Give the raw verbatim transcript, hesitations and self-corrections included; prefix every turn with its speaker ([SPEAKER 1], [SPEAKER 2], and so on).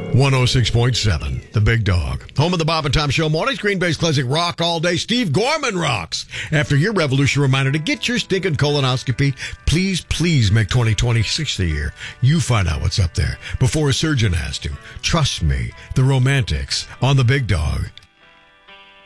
[SPEAKER 1] one oh six point seven, The Big Dog. Home of the Bob and Tom Show mornings. Green Bay's Classic Rock all day. Steve Gorman rocks. After your revolution reminder to get your stinking colonoscopy, please, please make twenty twenty-six the year you find out what's up there before a surgeon has to. Trust me, the Romantics on The Big Dog.